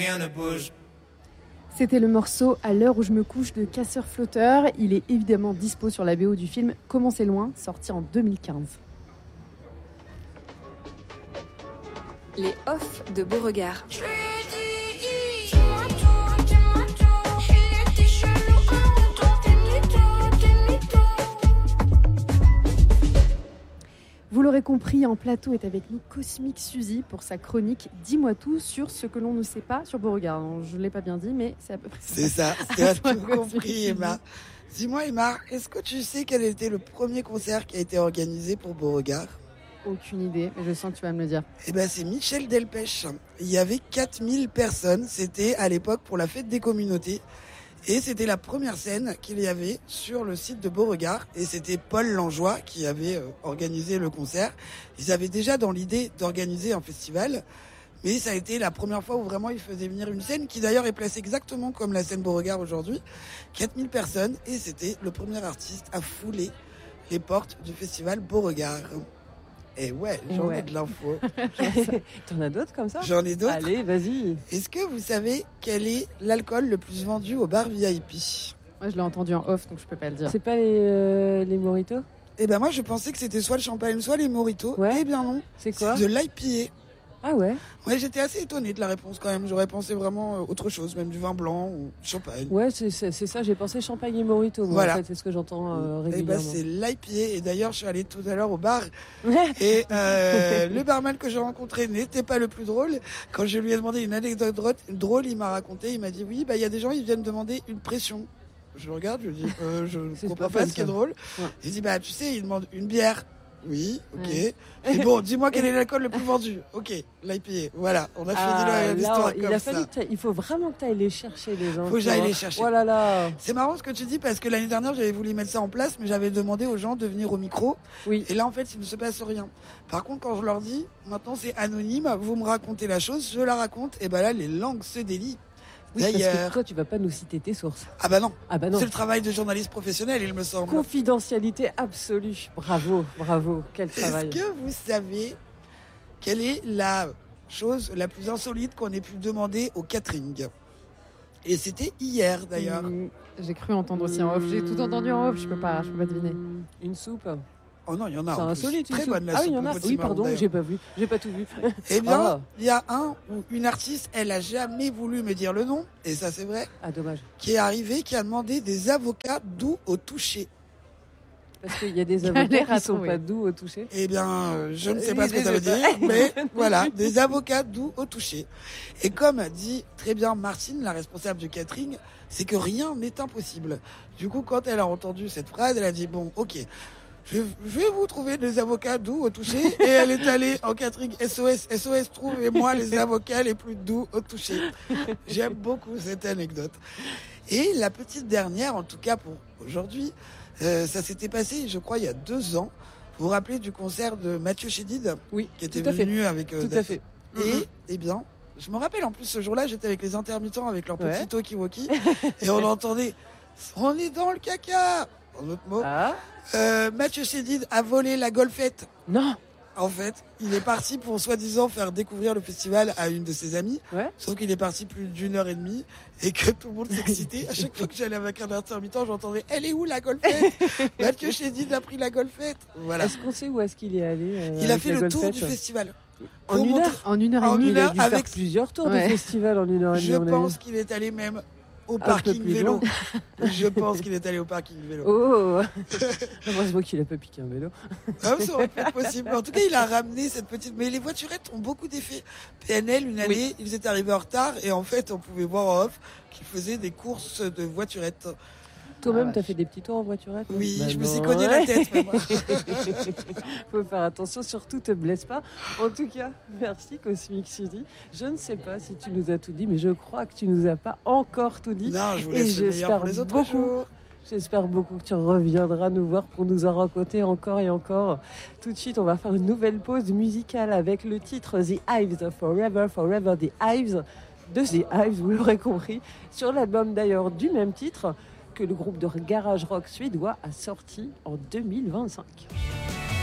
rien ne bouge. C'était le morceau À l'heure où je me couche de Casseur Flotteur. Il est évidemment dispo sur la BO du film Comment c'est loin, sorti en 2015. Les off de Beauregard. Vous l'aurez compris, en plateau est avec nous Cosmic Suzy pour sa chronique Dis-moi tout sur ce que l'on ne sait pas sur Beauregard. Je ne l'ai pas bien dit, mais c'est à peu près ça. C'est ça, tu as tout compris, Emma. Dis-moi, Emma, est-ce que tu sais quel était le premier concert qui a été organisé pour Beauregard ? Aucune idée, mais je sens que tu vas me le dire. Eh ben, c'est Michel Delpech. Il y avait 4000 personnes. C'était à l'époque pour la fête des communautés. Et c'était la première scène qu'il y avait sur le site de Beauregard. Et c'était Paul Langeois qui avait organisé le concert. Ils avaient déjà dans l'idée d'organiser un festival. Mais ça a été la première fois où vraiment ils faisaient venir une scène qui d'ailleurs est placée exactement comme la scène Beauregard aujourd'hui. 4000 personnes. Et c'était le premier artiste à fouler les portes du festival Beauregard. Et ouais, j'en ai de l'info. T'en as d'autres comme ça ? J'en ai d'autres. Allez, vas-y. Est-ce que vous savez quel est l'alcool le plus vendu au bar VIP ? Moi, je l'ai entendu en off, donc je peux pas le dire. C'est pas les mojitos ? Eh ben moi, je pensais que c'était soit le champagne, soit les mojitos. Ouais. Eh bien non. C'est quoi ? De l'IPA. Ah ouais ? Ouais, j'étais assez étonnée de la réponse quand même. J'aurais pensé vraiment autre chose, même du vin blanc ou du champagne. Ouais, c'est ça. J'ai pensé champagne et mojito. Moi, Voilà. en fait, c'est ce que j'entends régulièrement. Eh ben c'est l'IPA. Et d'ailleurs, je suis allée tout à l'heure au bar. Et le barman que j'ai rencontré n'était pas le plus drôle. Quand je lui ai demandé une anecdote drôle, il m'a raconté. Il m'a dit oui, il y a des gens, ils viennent demander une pression. Je le regarde, je lui dis je ne comprends pas ce qui est drôle. Ouais. Il dit tu sais, il demande une bière. Oui, ok. Ouais. Et bon, dis-moi quel est l'alcool le plus vendu. Ok, l'IPA. Voilà, on a fini l'histoire comme ça. Il faut vraiment que tu ailles les chercher, les gens. Faut que j'aille les chercher. Oh là là. C'est marrant ce que tu dis parce que l'année dernière, j'avais voulu mettre ça en place, mais j'avais demandé aux gens de venir au micro. Oui. Et là, en fait, il ne se passe rien. Par contre, quand je leur dis, maintenant c'est anonyme, vous me racontez la chose, je la raconte, et ben là, les langues se délient. Oui, d'ailleurs, parce que toi, tu vas pas nous citer tes sources. Ah bah non. Ah bah non. C'est le travail de journaliste professionnel, il me semble. Confidentialité absolue. Bravo, bravo. Quel travail. Est-ce que vous savez quelle est la chose la plus insolite qu'on ait pu demander au catering ? Et c'était hier, d'ailleurs. J'ai cru entendre aussi en off. J'ai tout entendu en off, je peux pas deviner. Une soupe ? Oh non, il y en a. C'est insolite. Très bonne la soupe. Ah, il y en a. Oui, pardon, j'ai pas vu. J'ai pas tout vu. Eh bien, il y a un ou une artiste, elle a jamais voulu me dire le nom, et ça c'est vrai. Ah, dommage. Qui est arrivée, qui a demandé des avocats doux au toucher. Parce qu'il y a des avocats qui sont pas doux au toucher. Eh bien, je ne sais pas ce que ça veut dire, mais voilà, des avocats doux au toucher. Et comme dit très bien Martine, la responsable du catering, c'est que rien n'est impossible. Du coup, quand elle a entendu cette phrase, elle a dit bon, ok. Je vais vous trouver des avocats doux au toucher. Et elle est allée en catering SOS, trouvez-moi les avocats les plus doux au toucher. J'aime beaucoup cette anecdote. Et la petite dernière, en tout cas pour aujourd'hui, ça s'était passé, je crois, il y a 2 ans. Vous vous rappelez du concert de Mathieu Chédid ? Oui, qui était venu avec... tout à fait. Et, eh bien, je me rappelle, en plus, ce jour-là, j'étais avec les intermittents, avec leur petit talkie-walkie. Et on entendait « On est dans le caca !» En autre mot. Ah. Mathieu Chédid a volé la golfette. Non. En fait, il est parti pour soi-disant faire découvrir le festival à une de ses amies. Ouais. Sauf qu'il est parti plus d'1h30 et que tout le monde s'excitait. À chaque fois que j'allais avec un intermittent, j'entendais « Elle est où la golfette ?» Mathieu Chédid a pris la golfette. Voilà. Est-ce qu'on sait où est-ce qu'il est allé Il a fait le tour du festival. En une heure ? En 1h30. Il a dû faire plusieurs tours de festival en 1h30. Je pense qu'il est allé même au parking vélo. Je pense qu'il est allé au parking vélo. Oh. Heureusement qu'il n'a pas piqué un vélo. Ah, ça aurait pu être possible. En tout cas, il a ramené cette petite... Mais les voiturettes ont beaucoup d'effets. PNL, une année, ils étaient arrivés en retard et en fait, on pouvait voir en off qu'ils faisaient des courses de voiturettes. Toi-même, t'as fait des petits tours en voiturette ? Oui, je me suis cogné la tête. Faut faire attention, surtout te blesse pas. En tout cas, merci Cosmic Suzy. Je ne sais pas si tu nous as tout dit, mais je crois que tu nous as pas encore tout dit. Non, je vous laisse le meilleur pour les autres jours. J'espère beaucoup que tu reviendras nous voir pour nous en raconter encore et encore. Tout de suite, on va faire une nouvelle pause musicale avec le titre The Hives, Forever, Forever, The Hives, de The Hives, vous l'aurez compris, sur l'album d'ailleurs du même titre que le groupe de garage rock suédois a sorti en 2025.